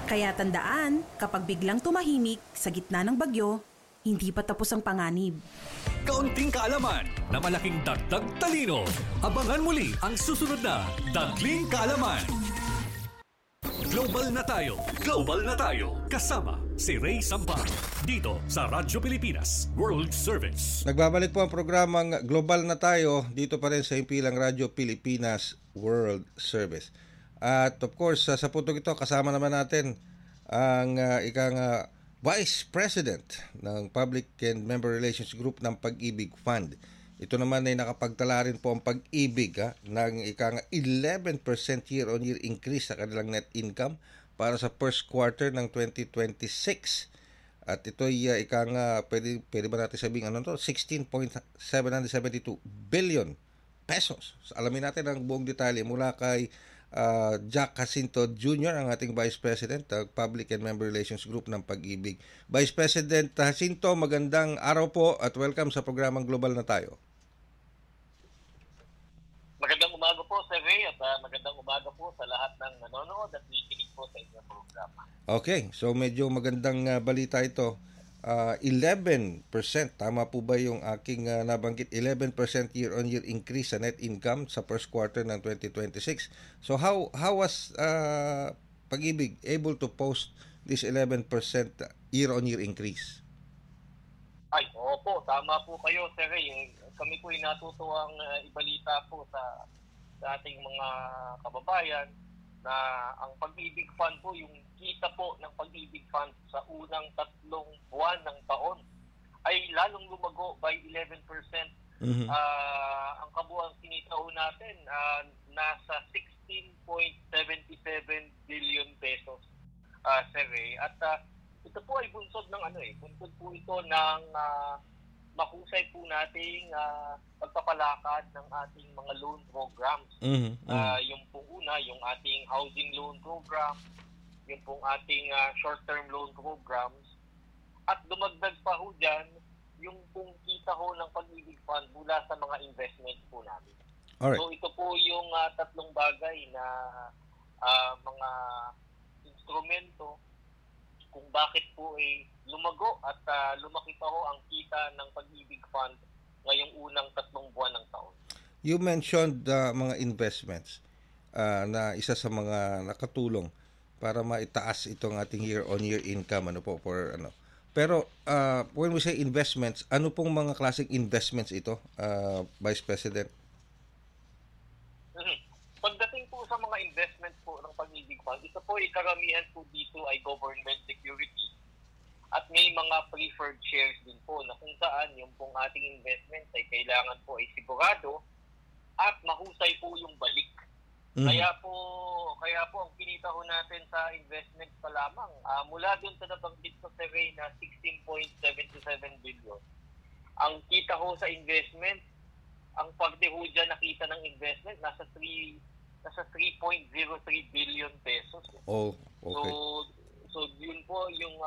Kaya tandaan, kapag biglang tumahimik sa gitna ng bagyo, hindi pa tapos ang panganib. Kaunting kaalaman na malaking dagdag talino. Abangan muli ang susunod na Dagling Kaalaman. Global na tayo. Global na tayo. Kasama si Ray Sampang. Dito sa Radyo Pilipinas World Service. Nagbabalik po ang programang Global na tayo dito pa rin sa Himpilang Radyo Pilipinas World Service. At of course, sa puntong ito, kasama naman natin ang Vice President ng Public and Member Relations Group ng Pag-ibig Fund. Ito naman ay nakapagtala rin po ang Pag-ibig ng 11% year-on-year increase sa kanilang net income para sa first quarter ng 2026. At ito ay pwede ba natin sabihin 16.772 billion pesos. So, alamin natin ang buong detalye mula kay Jack Jacinto Jr., ang ating Vice President ng Public and Member Relations Group ng Pag-ibig. Vice President Jacinto, magandang araw po at welcome sa programang Global na tayo. Magandang umaga po, Sir Ray, at magandang umaga po sa lahat ng nanonood at nakikinig po sa inyong programa. Okay, so medyo magandang balita ito. 11%, tama po ba yung aking nabanggit? 11% year-on-year increase sa net income sa first quarter ng 2026. So how was Pag-ibig able to post this 11% year-on-year increase? Ay, opo, tama po kayo, Sir Ray. Kami po ay natutuwang ibalita po sa ating mga kababayan na ang Pag-ibig Fund po, yung kita po ng Pag-ibig Fund sa unang 3 buwan ng taon ay lalong lumago by 11%. Mm-hmm. Ang kabuuang kinita ho natin nasa 16.77 billion pesos, Sir Ray. At ito po ay bunsod ng bunsod po ito ng mahusay po nating pagpapalakad ng ating mga loan programs. Mm-hmm. Yung pong una, yung ating housing loan program, yung pong ating short-term loan programs, at dumagdag pa ho dyan, yung pong kita ho ng Pag-ibig Fund mula sa mga investments po namin. Alright. So ito po yung tatlong bagay na mga instrumento kung bakit po ay lumago at lumaki pa ho ang kita ng Pag-ibig Fund ngayong unang 3 buwan ng taon. You mentioned mga investments na isa sa mga nakatulong para maitaas itong ating year-on-year income Pero when we say investments, ano pong mga klaseng investments ito, Vice President? Pagdating po sa mga investments po ng Pag-ibig Fund, ito po ay karamihan po dito ay government security at may mga preferred shares din po na kung saan yung pong ating investments ay kailangan po ay sigurado at mahusay po yung balik. Mm-hmm. Kaya po ang kinita ho natin sa investments pa lamang mula dun sa nabanggit ko sa Ray na 16.77 billion. Ang kita ho sa investment, ang parte ho dyan nakita ng investment nasa 3.03 billion pesos. Oh, okay. So yun po yung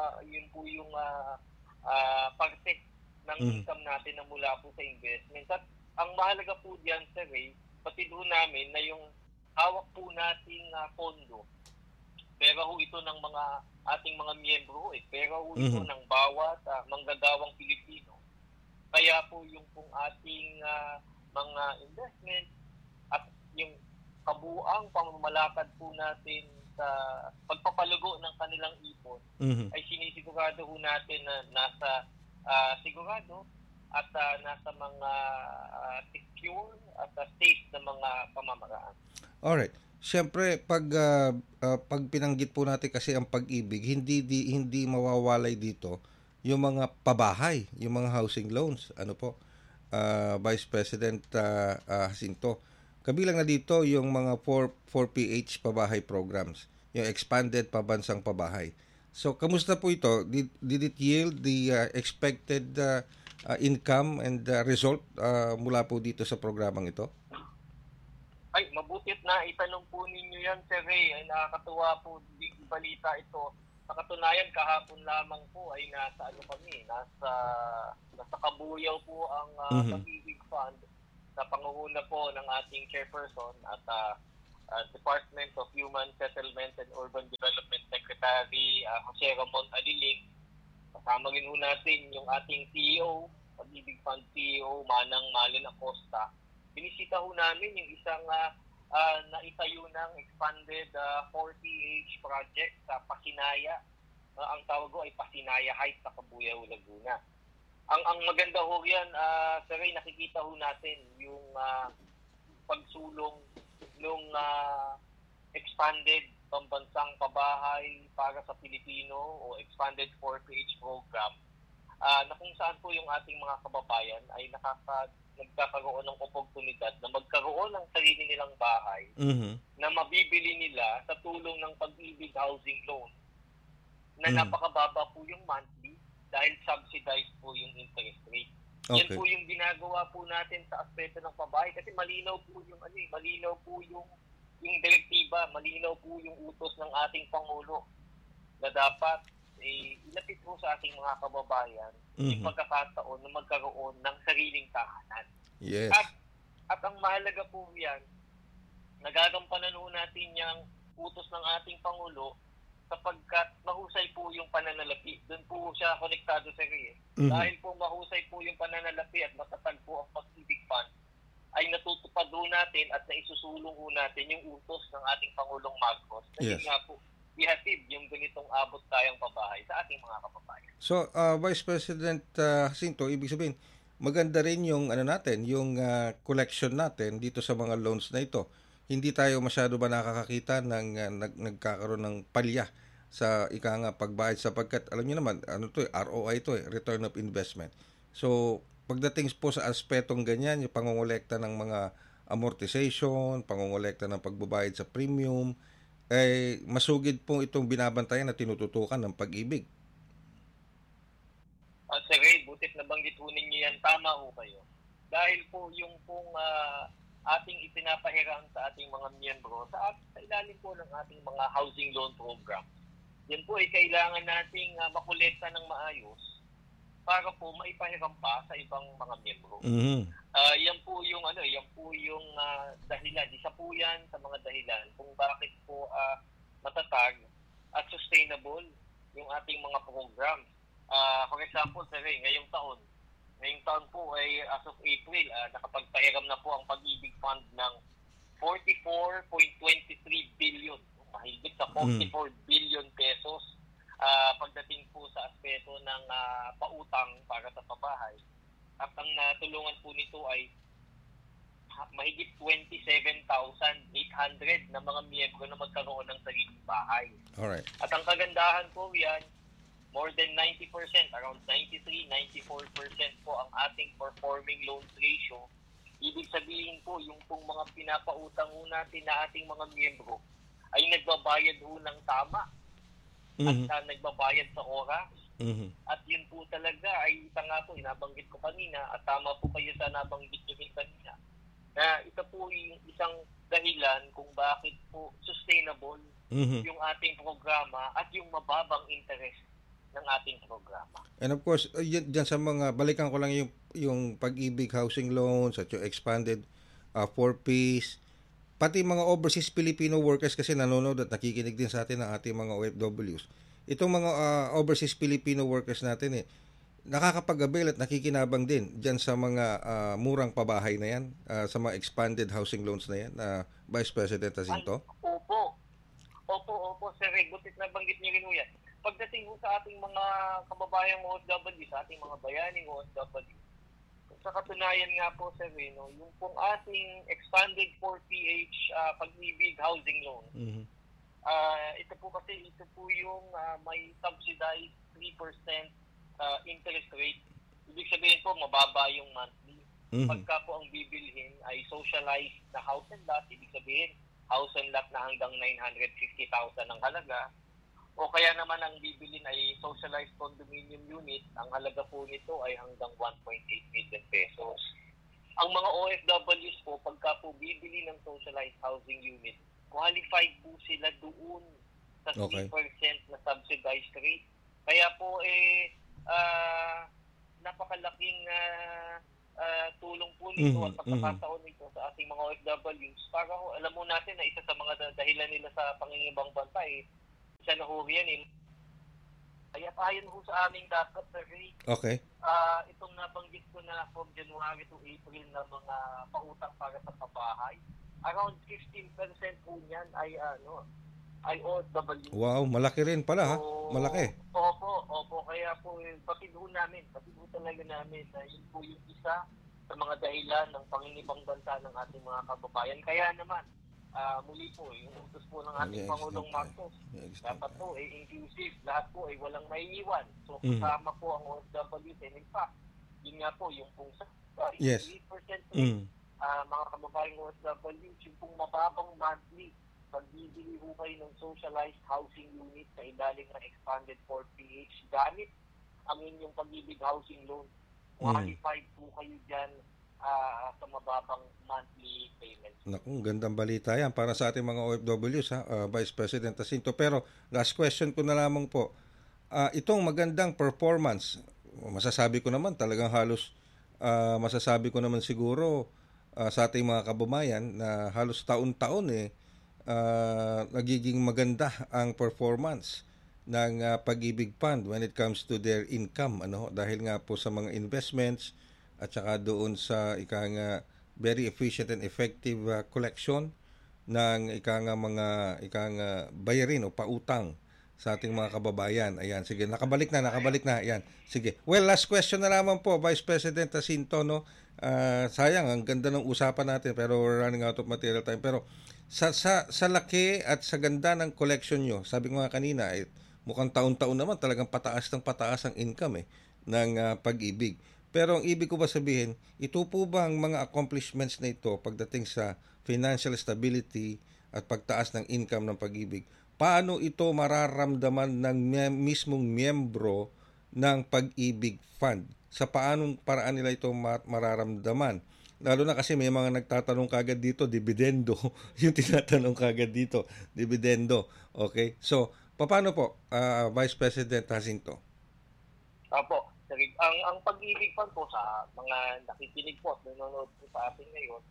parte ng income natin na mula po sa investment. At ang mahalaga po diyan, Sir Ray, pati ho namin na yung hawak po nating pondo, pera ho ito ng ating mga miyembro, pera ho ito ng bawat manggagawang Pilipino. Kaya po yung pong ating mga investment at yung kabuang pamamalakad po natin sa pagpapalugo ng kanilang ipon ay sinisigurado ho natin na nasa sigurado at nasa mga secure at safe na mga pamamaraan. Alright. Siyempre, pag pinanggit po natin kasi ang Pag-ibig, hindi mawawalay dito yung mga pabahay, yung mga housing loans. Vice President Jacinto. Kabilang na dito yung mga 4PH pabahay programs, yung expanded pabansang pabahay. So, kamusta po ito? Did it yield the expected income and result mula po dito sa programang ito? Ay, mabutit na itanong po ninyo yan, Sir Ray. Ay, nakakatuwa po di balita ito. Sa katunayan, kahapon lamang po ay nasa Kabuyaw po ang Pag-ibig Fund sa pangunguna po ng ating chairperson at Department of Human Settlement and Urban Development Secretary Secretary Jose Ramon Aliling. Kasama rin ho natin yung ating CEO, Pag-ibig Fund CEO, Manang Malin Acosta. Binisita ho namin yung isang naitayo ng expanded 40H project sa Pasinaya. Ang tawag ko ay Pasinaya Heights sa Cabuyao, Laguna. Ang maganda ho yan, Sir Ray, nakikita ho natin yung pagsulong ng expanded pambansang pabahay para sa Pilipino o expanded 4PH program na kung saan po yung ating mga kababayan ay nagkakaroon ng oportunidad na magkaroon ng sarili nilang bahay na mabibili nila sa tulong ng Pag-ibig Housing Loan na napakababa po yung monthly dahil subsidized po yung interest rate. Okay. Yan po yung ginagawa po natin sa aspeto ng pabahay kasi malinaw po yung direktiba, malinaw po yung utos ng ating Pangulo na dapat ilapit po sa ating mga kababayan yung pagkakataon na magkaroon ng sariling tahanan. Yes. At ang mahalaga po yan, nagagampanan po natin yung utos ng ating Pangulo sapagkat mahusay po yung pananalapi. Doon po siya konektado sa Rie. Dahil po mahusay po yung pananalapi at matatag po ang Pag-ibig Fund, ay natutupad po natin at naisusulong po natin yung utos ng ating Pangulong Marcos na yun nga po ihatid yung ganitong abot kayang pabahay sa ating mga kababayan. So, Vice President Jacinto, ibig sabihin, maganda rin yung yung collection natin dito sa mga loans na ito. Hindi tayo masyado ba nakakakita ng nagkakaroon ng palya sa pagbayad sapagkat alam niyo naman ROI return of investment. So, pagdating po sa aspetong ganyan, yung pangongolekta ng mga amortization, pangongolekta ng pagbabayad sa premium, masugid po itong binabantayan na tinututukan ng Pag-ibig. Sir Ray, butit na banggit ho ninyo yan, tama ho kayo. Dahil po yung pong ating ipinapahiram sa ating mga miyembro sa ilalim po ng ating mga housing loan program. Yan po ay kailangan nating makolekta ng maayos para po maipahiram pa sa ibang mga miyembro. Yan po yung dahilan. Isa po yan sa mga dahilan kung bakit po matatag at sustainable yung ating mga program. For example, sir, ngayong taon po ay as of April, nakapagpahiram na po ang Pag-ibig Fund ng 44.23 billion. Mahigit sa 44 billion pesos pagdating po sa aspeto ng pautang para sa pabahay. At ang natulungan po nito ay mahigit 27,800 na mga miyembro na magkaroon ng sariling bahay. Alright. At ang kagandahan po yan, more than 90%, around 93-94% po ang ating performing loans ratio. Ibig sabihin po, yung pong mga pinapautang ho natin na ating mga miyembro ay nagbabayad ho ng tama at nagbabayad sa oras. At yun po talaga ay isa nga po, inabanggit ko kanina at tama po kayo sa nabanggit nyo rin kanina na ito po yung isang dahilan kung bakit po sustainable yung ating programa at yung mababang interest ng ating programa. And of course, dyan sa mga, balikan ko lang yung Pag-ibig Housing Loans at yung expanded 4Ps, pati mga overseas Filipino workers kasi nanonood at nakikinig din sa atin ng ating mga OFWs. Itong mga overseas Filipino workers natin nakakapag-avail at nakikinabang din dyan sa mga murang pabahay na yan, sa mga expanded housing loans na yan, Vice President Jacinto? Opo, sir. Butit na banggit niyo rin ho yan. Pagdating ho sa ating mga kababayang OFW, sa ating mga bayaning OFW, sa katunayan nga po, sir, yung pong ating expanded 4PH Pag-ibig Housing Loan, ito po yung may subsidized 3% interest rate. Ibig sabihin po, mababa yung monthly. Pagka po ang bibilhin ay socialized na house and lot, ibig sabihin, house and lot na hanggang 950,000 ang halaga. O kaya naman ang bibilin ay socialized condominium unit, ang halaga po nito ay hanggang 1.8 million pesos. Ang mga OFWs po, pagka po bibili ng socialized housing unit, qualified po sila doon sa 3% na subsidized rate. Kaya po napakalaking tulong po nito at pagkakataon nito sa ating mga OFWs para alam mo natin na isa sa mga dahilan nila sa pangingibang banta isa na ho yan eh. Kaya ayon ho sa aming dapat, Sir Ray, Okay. itong nabanggit ko na from January to April na mga pautang para sa pabahay, around 15% po niyan ay OFW. Wow, malaki rin pala ha. So, Malaki. Opo. Kaya po, batid ho talaga namin na yun po yung isa sa mga dahilan ng pangingibang banta ng ating mga kababayan. Kaya naman, muli po, yung utos po ng ating Pangulong Marcos, dapat po inclusive, lahat po ay walang maiiwan. So kasama po ang OFWs, and in fact, yun nga po, yung pong 3% mga kababayang OFWs, yung pong mababang monthly, pagbibili ho kayo ng socialized housing unit sa ilalim ng expanded 4PH gamit ang inyong Pag-ibig housing loan. Qualified po kayo dyan sa mababang monthly payments. Naku, gandang balita yan para sa ating mga OFWs, Vice President Jacinto. Pero last question ko na lamang po. Itong magandang performance, masasabi ko naman talagang halos, masasabi ko naman siguro sa ating mga kababayan na halos taon-taon nagiging maganda ang performance ng Pag-ibig Fund when it comes to their income, dahil nga po sa mga investments at saka doon sa very efficient and effective collection ng mga bayarin o pautang sa ating mga kababayan. Ayan, sige, nakabalik na. Ayan. Sige. Well, last question na lamang po, Vice President Jacinto, no. Sayang, ang ganda ng usapan natin pero we're running out of material time. Pero sa laki at sa ganda ng collection nyo, sabi ko nga kanina, mukhang taon-taon naman talagang pataas ang income ng Pag-ibig. Pero ang ibig ko ba sabihin, ito po ba ang mga accomplishments na ito pagdating sa financial stability at pagtaas ng income ng Pag-ibig? Paano ito mararamdaman ng mismong miyembro ng Pag-ibig Fund? Sa paanong paraan nila ito mararamdaman? Lalo na kasi may mga nagtatanong kagad dito, dividendo. Yung tinatanong kagad dito, dividendo. Okay? So, paano po, Vice President Jacinto? Opo. Ang Pag-ibig Fund po sa mga nakikinig po at nanonood po sa atin ngayon,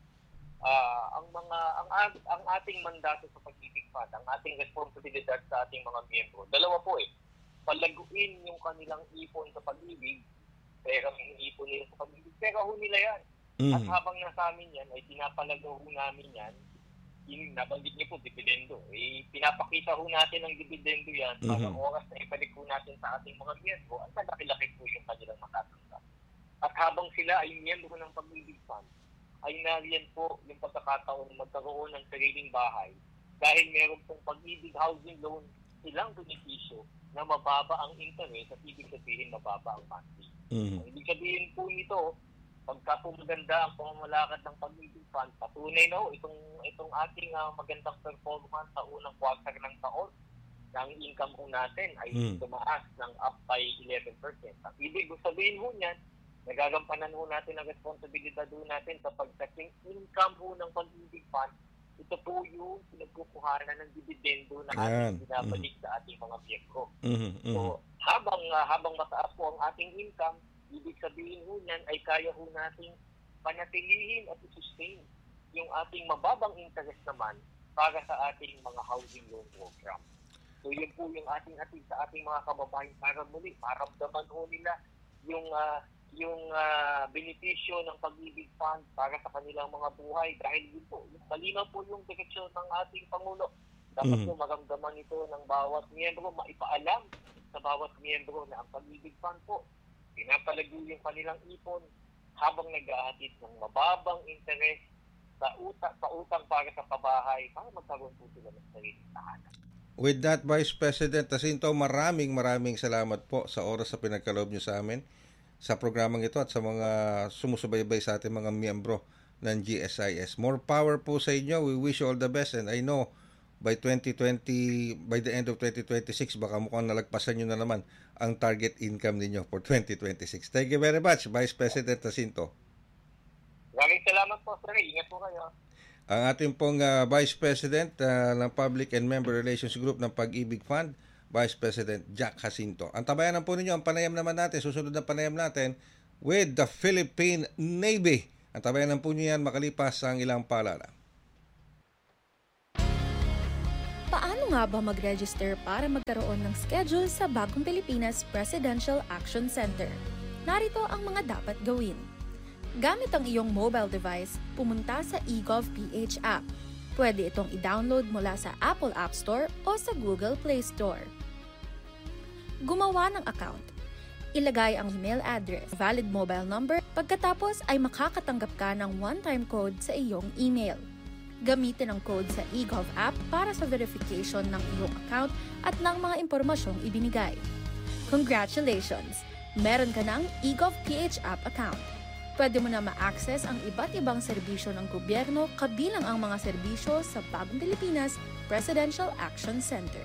ang ating mandato sa Pag-ibig Fund, ang ating responsibilidad sa ating mga miyembro, dalawa po palaguin yung kanilang ipon sa Pag-ibig, pera yung ipon nila sa Pag-ibig, pera ho nila yan. At habang nasa amin yan, ay pinapalagaw ho namin yan, yung nabanggit niyo po, dividendo. Pinapakita ho natin ang dividendo yan para oras na ibalik ho natin sa ating mga miyembro, ang malaki-laki po yung kanilang matatanggap. At habang sila ay miyembro ng Pag-ibig Fund, ay nariyan po yung pagkakataon magkaroon ng sariling bahay dahil meron pong Pag-ibig housing loan silang benepisyo na mababa ang interest at ibig sabihin mababa ang monthly. Ibig sabihin po nito, pagka po maganda ang pamamalakad ng Pag-ibig Fund, patunay na itong ating magandang performance sa unang quarter ng taon, ang income po natin ay tumaas ng up by 11%. Ang ibig sabihin po niyan, nagagampanan po natin ang responsibilidad po natin sa pagdating income po ng Pag-ibig Fund. Ito po yung pinagkukuhanan ng dividendo na ating binabalik sa ating mga miyembro. So, habang mataas po ang ating income, ibig sabihin ho niyan ay kaya ho nating panatilihin at i-sustain yung ating mababang interest naman para sa ating mga housing loan program. So yun po yung ating atid sa ating mga kababayan para muli, maramdaman ho nila yung benepisyo ng Pag-ibig Fund para sa kanilang mga buhay dahil yun po, malinaw po yung direksyon ng ating Pangulo. Dapat po maramdaman ito ng bawat miyembro, maipaalam sa bawat miyembro na ang Pag-ibig Fund po pinapalago yung kanilang ipon habang nag-ahatid ng mababang interest sa utang para sa pabahay para magkaroon po sila ng sariling tahanan. With that, Vice President Jacinto, maraming salamat po sa oras na pinagkaloob niyo sa amin sa programang ito at sa mga sumusubaybay sa ating mga miyembro ng GSIS. More power po sa inyo. We wish you all the best and I know by the end of 2026, baka mukhang nalagpasan nyo na naman ang target income ninyo for 2026. Thank you very much, Vice President Jacinto. Maraming salamat po, sir. Ingat po kayo. Ang ating pong Vice President ng Public and Member Relations Group ng Pag-ibig Fund, Vice President Jack Jacinto. Ang tabayanan po ninyo, ang panayam naman natin, susunod na panayam natin with the Philippine Navy. Ang tabayanan po nyo yan makalipas ang ilang paalala. Paano nga ba mag-register para magkaroon ng schedule sa Bagong Pilipinas Presidential Action Center? Narito ang mga dapat gawin. Gamit ang iyong mobile device, pumunta sa eGov.ph app. Pwede itong i-download mula sa Apple App Store o sa Google Play Store. Gumawa ng account. Ilagay ang email address, valid mobile number, pagkatapos ay makakatanggap ka ng one-time code sa iyong email. Gamitin ang code sa eGov app para sa verification ng iyong account at ng mga impormasyong ibinigay. Congratulations! Meron ka ng eGov.ph app account. Pwede mo na ma-access ang iba't ibang serbisyo ng gobyerno kabilang ang mga serbisyo sa Bagong Pilipinas Presidential Action Center.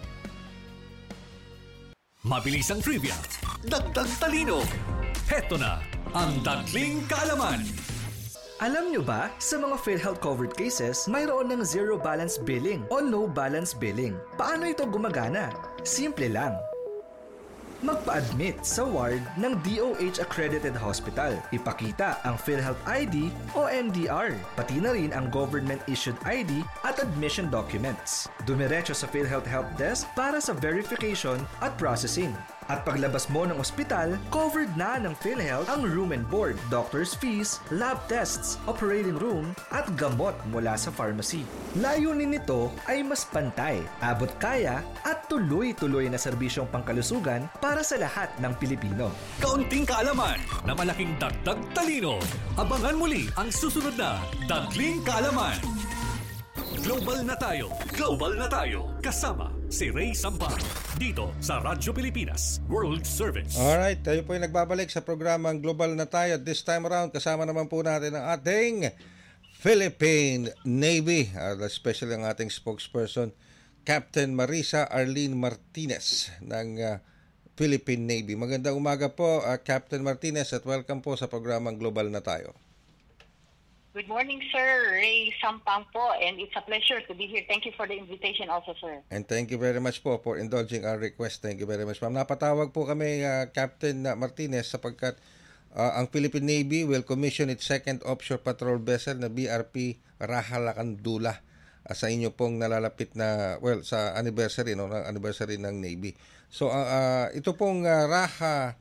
Mabilis ang trivia, dagdag talino. Heto na ang Dagling Kaalaman. Alam nyo ba, sa mga PhilHealth covered cases, mayroon ng zero balance billing o no balance billing. Paano ito gumagana? Simple lang. Magpa-admit sa ward ng DOH-accredited hospital. Ipakita ang PhilHealth ID o MDR, pati na rin ang government-issued ID at admission documents. Dumiretso sa PhilHealth Help Desk para sa verification at processing. At paglabas mo ng ospital, covered na ng PhilHealth ang room and board, doctor's fees, lab tests, operating room, at gamot mula sa pharmacy. Layunin nito ay mas pantay, abot kaya, at tuloy-tuloy na serbisyong pangkalusugan para sa lahat ng Pilipino. Kaunting kaalaman na malaking dagdag talino. Abangan muli ang susunod na Dagling Kaalaman. Global na tayo. Global na tayo. Kasama si Ray Sampang. Dito sa Radyo Pilipinas World Service. Alright, tayo po ay nagbabalik sa programang Global na tayo. This time around, kasama naman po natin ang ating Philippine Navy. Especially ang ating spokesperson, Captain Marisa Arlene Martinez ng Philippine Navy. Magandang umaga po, Captain Martinez, at welcome po sa programang Global na tayo. Good morning, sir. Ray Sampang po, and it's a pleasure to be here. Thank you for the invitation also, sir. And thank you very much po for indulging our request. Thank you very much, ma'am. Napatawag po kami, Captain Martinez, sapagkat ang Philippine Navy will commission its second offshore patrol vessel na BRP Raha Lacandula sa inyo pong nalalapit na, sa anniversary, no, ng anniversary ng Navy. So, ito pong Raha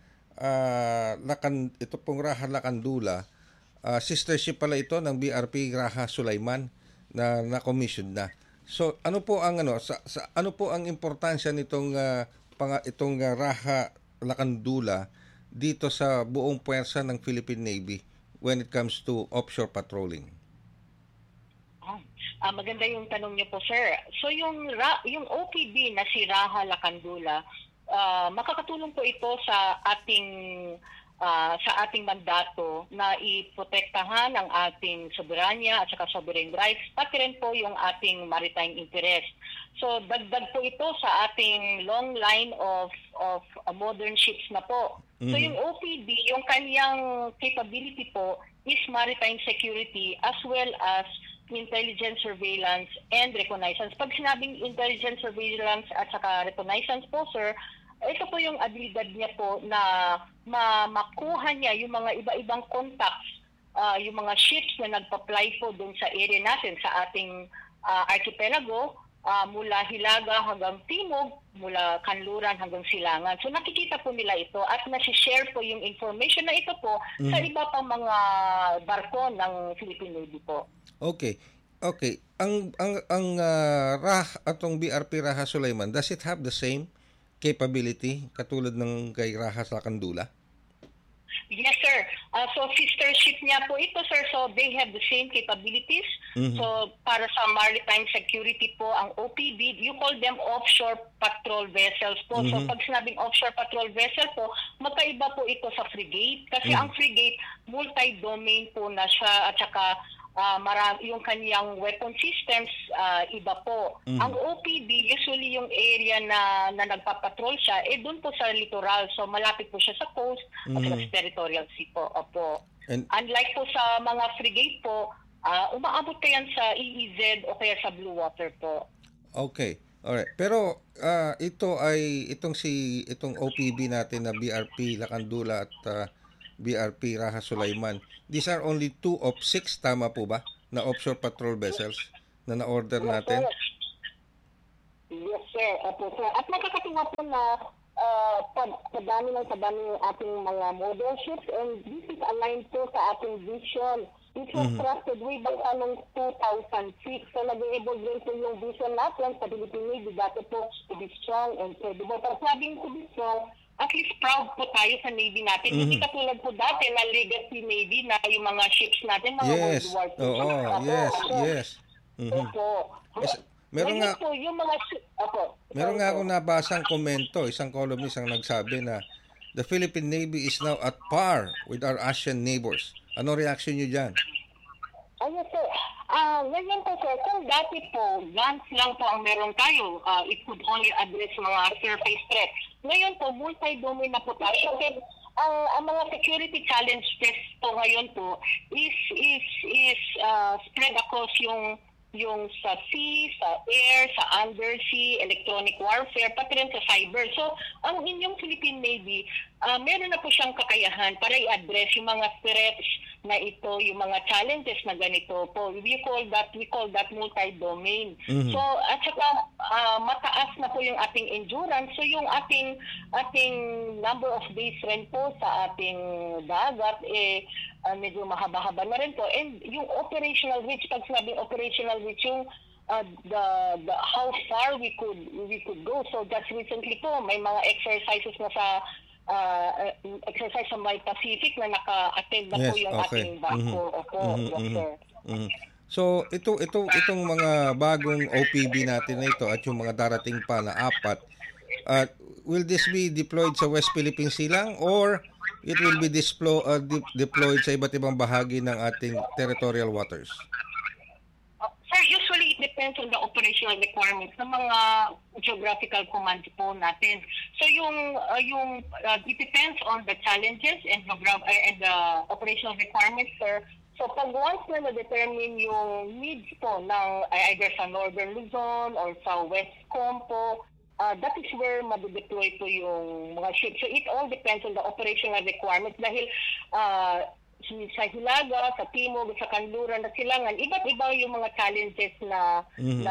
Lacandula, sister ship pala ito ng BRP Raha Sulaiman na commission na. So ano po ang ano po ang importansya nitong itong Raha Lacandula dito sa buong puwersa ng Philippine Navy when it comes to offshore patrolling? Maganda yung tanong niyo po, sir. So yung OPB na si Raha Lacandula, makakatulong po ito sa ating mandato na iprotektahan ang ating soberanya at saka sovereign rights, pati rin po yung ating maritime interest. So dagdag po ito sa ating long line of modern ships na po. Mm-hmm. So yung OPD, yung kanyang capability po is maritime security as well as intelligence surveillance and reconnaissance. Pag sinabing intelligence surveillance at saka reconnaissance po, sir, ito po yung abilidad niya po na makuha niya yung mga iba-ibang contacts, yung mga ships na nagpa-fly po doon sa area natin, sa ating archipelago, mula Hilaga hanggang Timog, mula Kanluran hanggang Silangan. So nakikita po nila ito at nasi-share po yung information na ito po sa iba pang mga barko ng Philippine Navy po. Okay. Ang atong BRP Raha Sulaiman, does it have the same capability katulad ng kay Raha Lacandula? Yes, sir. So sister ship niya po ito, sir. So they have the same capabilities. Mm-hmm. So para sa maritime security po, ang OPB, you call them offshore patrol vessels po. Mm-hmm. So pag sinabing offshore patrol vessel po, magkaiba po ito sa frigate. Kasi ang frigate, multi-domain po na siya at saka yung kanyang weapon systems, iba po. Ang OPD, usually yung area na nagpapatrol siya, doon po sa littoral. So malapit po siya sa coast at sa territorial sea po. Opo. Unlike po sa mga frigate po, umaabot pa yan sa EEZ o kaya sa blue water po. Okay. Alright. Pero itong OPB natin na BRP Lacandula at BRP Raha Sulaiman, these are only 2 of 6, tama po ba, na offshore patrol vessels na na-order natin? Yes, sir. Opo, sir. At nakakatuwa po na padami ng ating mga model ships, and this is aligned po sa ating vision. It was crafted way back anong 2006. So nag-evolve rin po yung vision natin sa Philippine Navy dati po to be strong and credible. Pero sabing to be strong, at least proud po tayo sa Navy natin. Hindi katulad po dati na legacy Navy na yung mga ships natin, mga Yes. World War II. Oo, yes. Opo. Meron nga, po, yung mga meron nga akong nabasang komento, isang columnist ang nagsabi na the Philippine Navy is now at par with our Asian neighbors. Ano reaction niyo dyan? Ayun sir, ganyan po sir, kung dati po, guns lang po ang meron tayo, it could only address mga surface threats. Ngayon po, multi-domain na po tayo. Kasi ang mga security challenges po ngayon po is spread across yung sa sea, sa air, sa undersea, electronic warfare, pati rin sa cyber. So, ang inyong Philippine Navy, meron na po siyang kakayahan para i-address yung mga threats na ito, yung mga challenges na ganito po. We call that multi-domain. So, at saka mataas na po yung ating endurance. So, yung ating number of days rin po sa ating dagat, medyo mahaba-haba na rin po. And yung operational reach, pag sinabing operational reach, yung the how far we could go. So just recently po, may mga exercises na sa exercise sa May Pacific na naka-attend na po yung ating barko. Yes, sir. So itong mga bagong OPB natin na ito at yung mga darating pa na 4, will this be deployed sa West Philippine Sea lang or it will be deployed sa iba't ibang bahagi ng ating territorial waters? Sir, usually it depends on the operational requirements ng mga geographical commands po natin. So it depends on the challenges and the operational requirements, sir. So pag once na na-determine yung needs po ng either sa Northern Luzon or sa Westcom po, that is where madideploy po yung mga ships. So it all depends on the operational requirements dahil sa Hilaga, sa Timog, sa Kanluran, na Silangan, iba't iba yung mga challenges na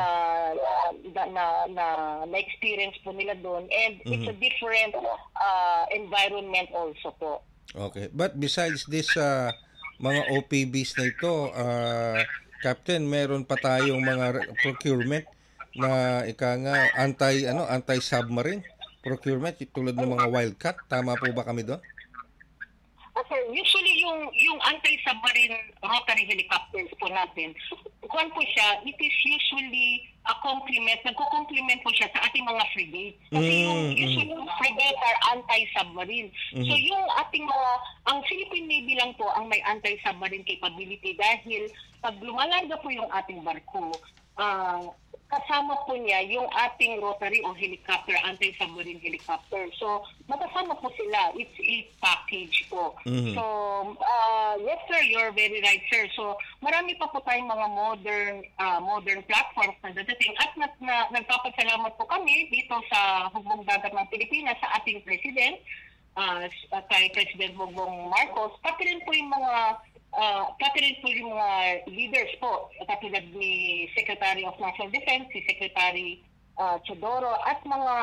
experience po nila doon, and it's a different environment also po. Okay. But besides this mga OPBs na ito, Captain, meron pa tayong mga procurement na anti-submarine procurement tulad ng mga Wildcat. Tama po ba kami doon? Sir, usually yung anti-submarine rotary helicopters po natin, kung po siya, it is usually a complement, nagko-complement po siya sa ating mga frigates. Kasi usually frigates are anti-submarine. So yung ating ang Philippine Navy lang po ang may anti-submarine capability dahil pag lumalarga po yung ating barko, kasama po niya yung ating rotary o helicopter, anti-submarine helicopter. So, makasama po sila. It's a package po. So, yes sir, you're very right sir. So, marami pa po tayong mga modern platforms na dadating. At nagpapasalamat po kami dito sa Hugong Dagat ng Pilipinas sa ating President, kay President Bongbong Marcos, pati rin po yung mga leaders po, katulad ni Secretary of National Defense, si Secretary Chodoro, at mga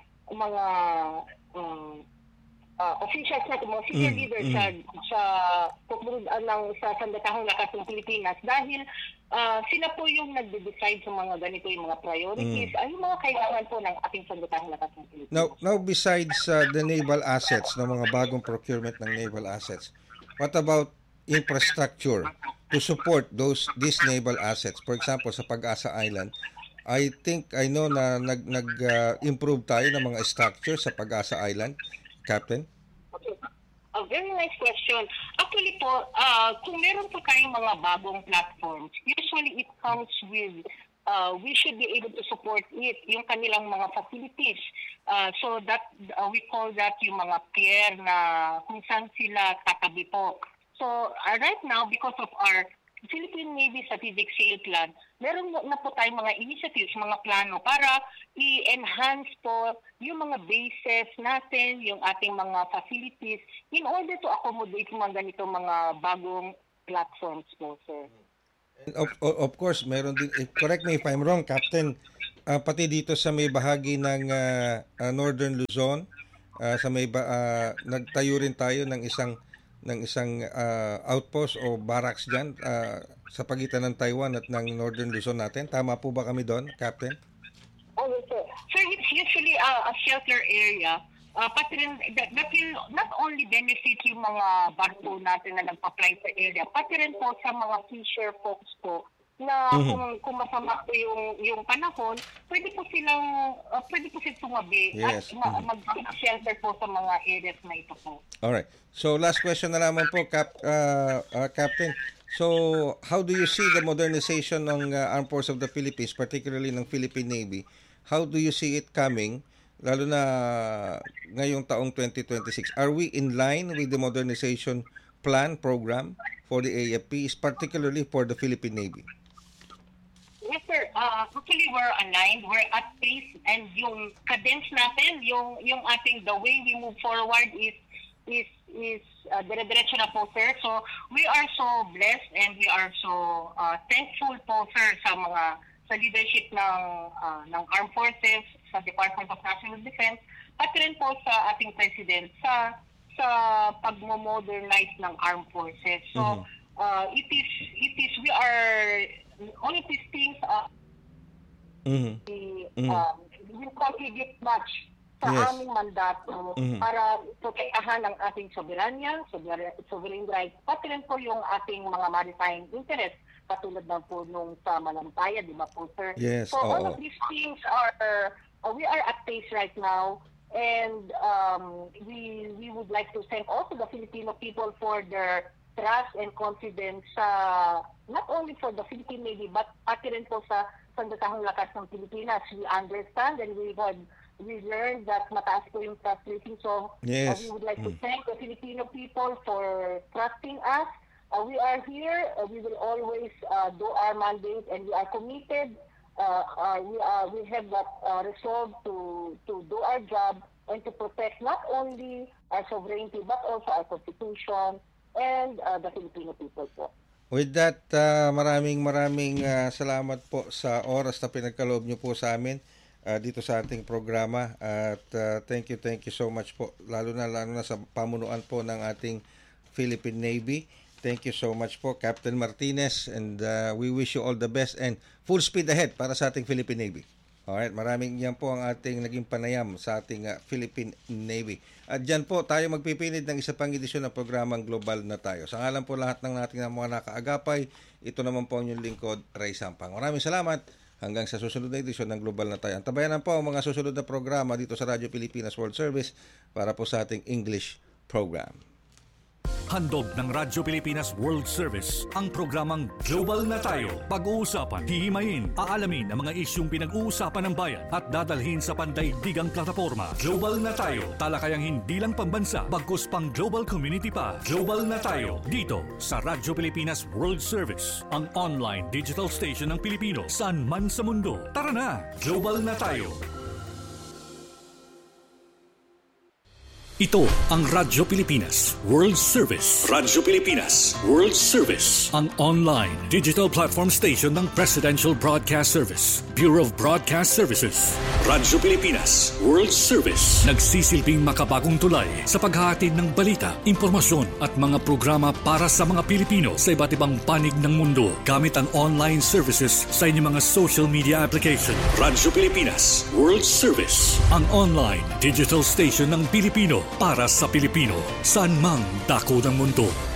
officials natin, mga senior leaders sa Sandatahang Lakas ng Pilipinas, dahil sila po yung nagde-decide sa mga ganito, yung mga priorities, ay yung mga kailangan po ng ating Sandatahang Lakas ng Pilipinas. Now besides the naval assets, ng mga bagong procurement ng naval assets, what about infrastructure to support these naval assets? For example, sa Pag-asa Island, I know na nag-improve tayo ng mga structure sa Pag-asa Island, Captain. Okay. A very nice question. Actually po, kung meron po tayong mga bagong platforms, usually it comes with we should be able to support it, yung kanilang mga facilities. So that we call that yung mga pier na kung saan sila tatabi po. So right now, because of our Philippine Navy Strategic Sale Plan, meron na po tayong mga initiatives, mga plano para i-enhance po yung mga bases natin, yung ating mga facilities in order to accommodate mga ganito mga bagong platforms po, sir. And of course, meron din, correct me if I'm wrong, Captain, pati dito sa may bahagi ng Northern Luzon, sa may nagtayo rin tayo ng isang outpost o barracks diyan sa pagitan ng Taiwan at ng Northern Luzon natin. Tama po ba kami doon, Captain? Oh, yes, sir. Sir, it's usually a shelter area. Pati rin, that will not only benefit yung mga barko natin na nagpa-fly sa area, pati rin po sa mga fisher folks po na kung masama po yung panahon, pwede po silang tumabi at mag-shelter po sa mga areas na ito po. Alright. So last question na lamang po, Captain. So how do you see the modernization ng Armed Forces of the Philippines, particularly ng Philippine Navy? How do you see it coming? Lalo na ngayong taong 2026. Are we in line with the modernization program for the AFP, particularly for the Philippine Navy? Yes, sir. Actually, we're aligned. We're at pace, and yung cadence natin, yung ating the way we move forward is dire-diretso na po, sir. So we are so blessed and we are so thankful po, sir, sa leadership ng Armed Forces, sa Department of National Defense, at rin po sa ating President sa pag-modernize ng Armed Forces. So it is we are all of these things will contribute much sa aming mandato para protektahan ang ating sovereign rights, pati rin po yung ating mga maritime interests, katulad ng po nung sa Malampaya, di ba po, sir? Yes, so all of these things are, we are at pace right now, and we would like to thank also the Filipino people for their trust and confidence, not only for the Philippine Navy, but pati rin po sa Sandatahang Lakas ng Pilipinas. We understand and we learned that mataas po yung trust rating. So we would like to thank the Filipino people for trusting us. We are here. We will always do our mandate, and we are committed. We have that resolve to do our job and to protect not only our sovereignty but also our constitution and the Filipino people po. With that, maraming salamat po sa oras na pinagkaloob niyo po sa amin dito sa ating programa, at thank you so much po, lalo na sa pamunuan po ng ating Philippine Navy. Thank you so much po, Captain Martinez, and we wish you all the best and full speed ahead para sa ating Philippine Navy. Alright, maraming yan po ang ating naging panayam sa ating Philippine Navy. At dyan po tayo magpipinid ng isa pang edisyon ng programang Global na Tayo. Sa ngalan po lahat ng nating mga nakaagapay, ito naman po ang inyong lingkod, Ray Sampang. Maraming salamat, hanggang sa susunod na edisyon ng Global na Tayo. Antabayan po ang mga susunod na programa dito sa Radyo Pilipinas World Service para po sa ating English program. Handog ng Radyo Pilipinas World Service ang programang Global na Tayo. Pag-uusapan, hihimayin, aalamin ang mga isyung pinag-uusapan ng bayan at dadalhin sa pandaigdigang plataforma. Global na Tayo, talakayang hindi lang pambansa, bagkus pang global community pa. Global na Tayo, dito sa Radyo Pilipinas World Service, ang online digital station ng Pilipino saan man sa mundo. Tara na, Global na Tayo. Ito ang Radyo Pilipinas World Service. Radyo Pilipinas World Service, ang online digital platform station ng Presidential Broadcast Service, Bureau of Broadcast Services. Radyo Pilipinas World Service, nagsisilbing makabagong tulay sa paghahatid ng balita, impormasyon at mga programa para sa mga Pilipino sa iba't ibang panig ng mundo gamit ang online services sa inyong mga social media application. Radyo Pilipinas World Service, ang online digital station ng Pilipino para sa Pilipino, saan mang dako ng mundo.